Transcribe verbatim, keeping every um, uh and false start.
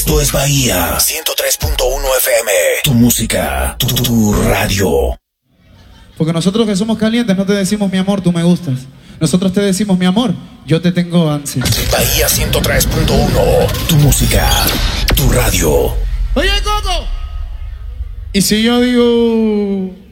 Esto es Bahía ciento tres punto uno F M. Tu música, tu, tu, tu radio. Porque nosotros que somos calientes no te decimos mi amor, tú me gustas. Nosotros te decimos mi amor, yo te tengo ansias. Bahía ciento tres punto uno. Tu música, tu radio. Oye, Coco. ¿Y si yo digo